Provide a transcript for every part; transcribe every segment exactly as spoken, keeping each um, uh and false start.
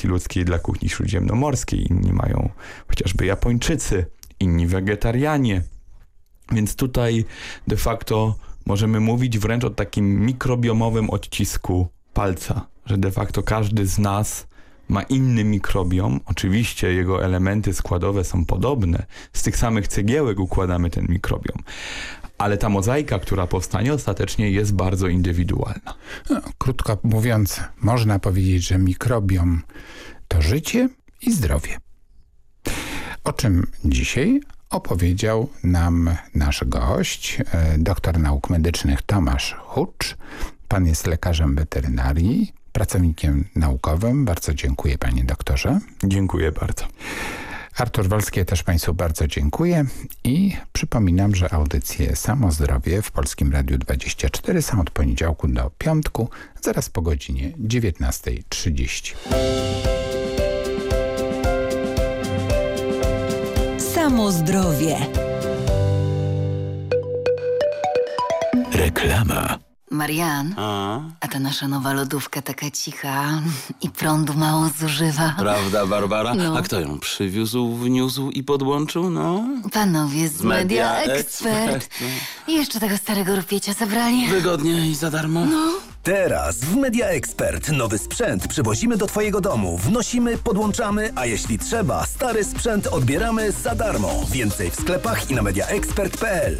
populacji ludzkiej dla kuchni śródziemnomorskiej. Inni mają chociażby Japończycy, inni wegetarianie. Więc tutaj de facto możemy mówić wręcz o takim mikrobiomowym odcisku palca, że de facto każdy z nas ma inny mikrobiom. Oczywiście jego elementy składowe są podobne. Z tych samych cegiełek układamy ten mikrobiom. Ale ta mozaika, która powstanie ostatecznie, jest bardzo indywidualna. No, krótko mówiąc, można powiedzieć, że mikrobiom to życie i zdrowie. O czym dzisiaj opowiedział nam nasz gość, doktor nauk medycznych Tomasz Hucz. Pan jest lekarzem weterynarii, pracownikiem naukowym. Bardzo dziękuję, panie doktorze. Dziękuję bardzo. Artur Wolski, ja też państwu bardzo dziękuję i przypominam, że audycje Samo Zdrowie w Polskim Radiu dwadzieścia cztery są od poniedziałku do piątku, zaraz po godzinie dziewiętnasta trzydzieści. Samo Zdrowie. Reklama. Marian, A? a ta nasza nowa lodówka taka cicha i prądu mało zużywa. Prawda, Barbara? No. A kto ją przywiózł, wniósł i podłączył, no? Panowie z Media Expert. no. I jeszcze tego starego rupiecia zabrali. Wygodnie i za darmo. No. Teraz w Media Expert nowy sprzęt przywozimy do twojego domu. Wnosimy, podłączamy, a jeśli trzeba, stary sprzęt odbieramy za darmo. Więcej w sklepach i na mediaexpert kropka p l.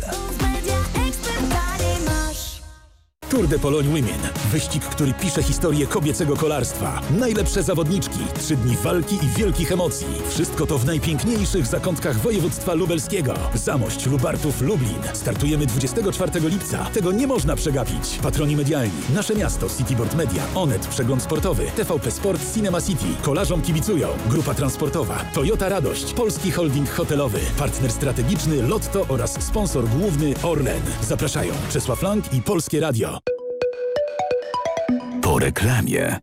Tour de Pologne Women. Wyścig, który pisze historię kobiecego kolarstwa. Najlepsze zawodniczki, trzy dni walki i wielkich emocji. Wszystko to w najpiękniejszych zakątkach województwa lubelskiego. Zamość, Lubartów, Lublin. Startujemy dwudziestego czwartego lipca. Tego nie można przegapić. Patroni medialni. Nasze miasto, Cityboard Media, Onet, Przegląd Sportowy, T V P Sport, Cinema City. Kolarzom kibicują. Grupa transportowa. Toyota Radość. Polski Holding Hotelowy. Partner strategiczny Lotto oraz sponsor główny Orlen. Zapraszają Czesław Lang i Polskie Radio. Po reklamie.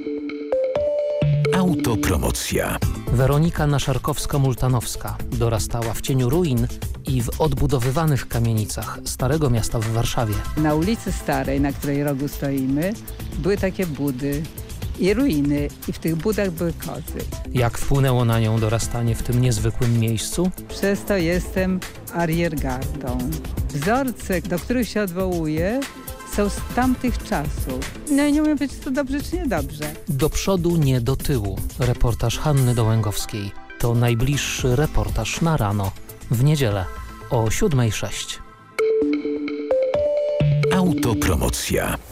Autopromocja. Weronika Naszarkowska-Multanowska dorastała w cieniu ruin i w odbudowywanych kamienicach Starego Miasta w Warszawie. Na ulicy Starej, na której rogu stoimy, były takie budy i ruiny i w tych budach były kozy. Jak wpłynęło na nią dorastanie w tym niezwykłym miejscu? Przez to jestem ariergardą. Wzorce, do których się odwołuję, są z tamtych czasów. No i nie umiem powiedzieć, czy to dobrze, czy niedobrze. Do przodu, nie do tyłu. Reportaż Hanny Dołęgowskiej. To najbliższy reportaż na rano. W niedzielę o siódma sześć. Autopromocja.